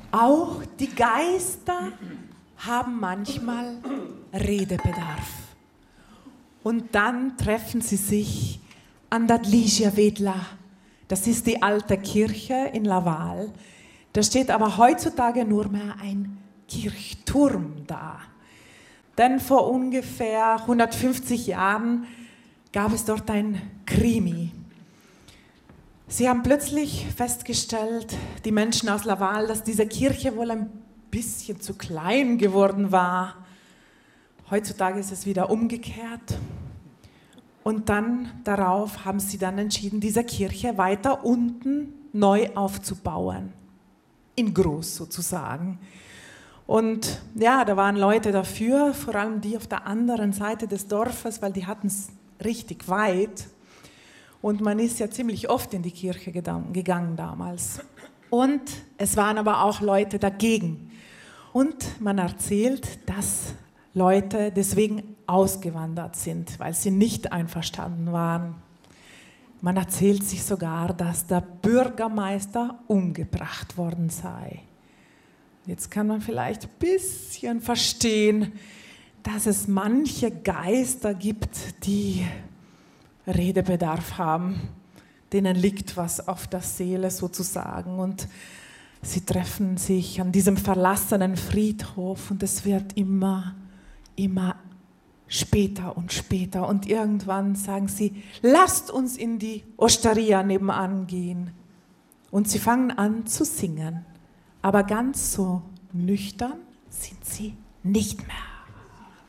Auch die Geister haben manchmal Redebedarf. Und dann treffen sie sich an der Ligia Vedla. Das ist die alte Kirche in Laval. Da steht aber heutzutage nur mehr ein Kirchturm da. Denn vor ungefähr 150 Jahren gab es dort ein Krimi. Sie haben plötzlich festgestellt, die Menschen aus Laval, dass diese Kirche wohl ein bisschen zu klein geworden war. Heutzutage ist es wieder umgekehrt. Und dann darauf haben sie dann entschieden, diese Kirche weiter unten neu aufzubauen. In groß sozusagen. Und ja, da waren Leute dafür, vor allem die auf der anderen Seite des Dorfes, weil die hatten es richtig weit. Und man ist ja ziemlich oft in die Kirche gegangen damals. Und es waren aber auch Leute dagegen. Und man erzählt, dass Leute deswegen ausgewandert sind, weil sie nicht einverstanden waren. Man erzählt sich sogar, dass der Bürgermeister umgebracht worden sei. Jetzt kann man vielleicht ein bisschen verstehen, dass es manche Geister gibt, die Redebedarf haben. Denen liegt was auf der Seele sozusagen und sie treffen sich an diesem verlassenen Friedhof und es wird immer später und später und irgendwann sagen sie, lasst uns in die Osteria nebenan gehen. Und sie fangen an zu singen, aber ganz so nüchtern sind sie nicht mehr.